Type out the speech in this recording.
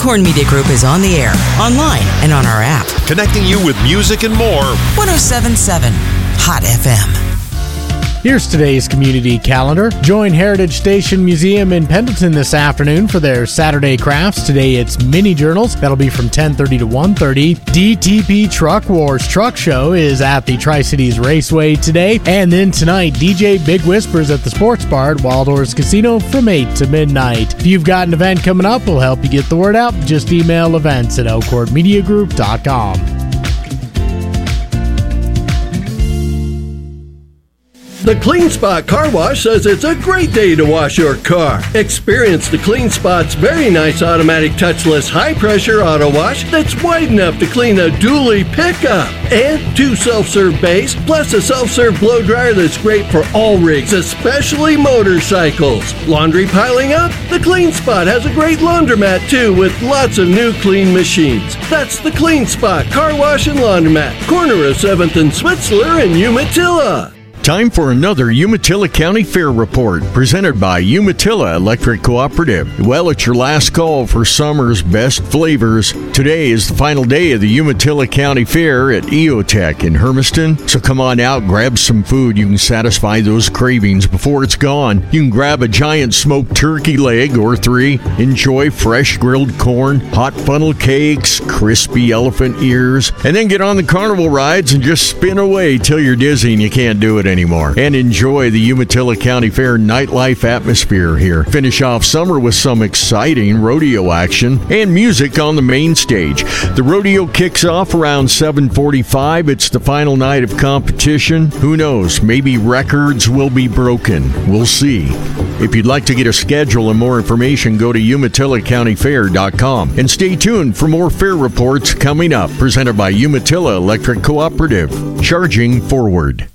Elkhorn Media Group is on the air, online, and on our app. Connecting you with music and more. 107.7 Hot FM. Here's today's community calendar. Join Heritage Station Museum in Pendleton this afternoon for their Saturday crafts. Today it's mini journals. That'll be from 10:30 to 1:30. DTP Truck Wars Truck Show is at the Tri-Cities Raceway today. And then tonight, DJ Big Whispers at the Sports Bar at Waldorf's Casino from 8 to midnight. If you've got an event coming up, we'll help you get the word out. Just email events@elkhornmediagroup.com. The Clean Spot Car Wash says it's a great day to wash your car. Experience the Clean Spot's very nice automatic touchless high-pressure auto wash that's wide enough to clean a dually pickup. And 2 self-serve bays, plus a self-serve blow dryer that's great for all rigs, especially motorcycles. Laundry piling up? The Clean Spot has a great laundromat too, with lots of new clean machines. That's the Clean Spot Car Wash and Laundromat, corner of 7th and Switzler in Umatilla. Time for another Umatilla County Fair Report, presented by Umatilla Electric Cooperative. Well, it's your last call for summer's best flavors. Today is the final day of the Umatilla County Fair at EOTech in Hermiston. So come on out, grab some food. You can satisfy those cravings before it's gone. You can grab a giant smoked turkey leg or 3. Enjoy fresh grilled corn, hot funnel cakes, crispy elephant ears, and then get on the carnival rides and just spin away till you're dizzy and you can't do it anymore. And enjoy the Umatilla County Fair nightlife atmosphere here. Finish off summer with some exciting rodeo action and music on the main stage. The rodeo kicks off around 7:45. It's the final night of competition. Who knows? Maybe records will be broken. We'll see. If you'd like to get a schedule and more information, go to UmatillaCountyFair.com. And stay tuned for more fair reports coming up, presented by Umatilla Electric Cooperative. Charging forward.